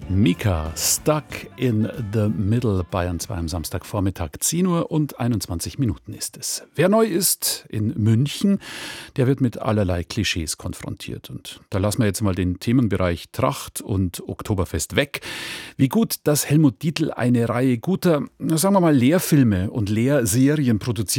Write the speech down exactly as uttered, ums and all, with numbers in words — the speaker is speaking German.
Mika, Stuck in the Middle, Bayern zwei am Samstagvormittag, zehn Uhr und einundzwanzig Minuten ist es. Wer neu ist in München, der wird mit allerlei Klischees konfrontiert. Und da lassen wir jetzt mal den Themenbereich Tracht und Oktoberfest weg. Wie gut, dass Helmut Dietl eine Reihe guter, sagen wir mal, Lehrfilme und Lehrserien produziert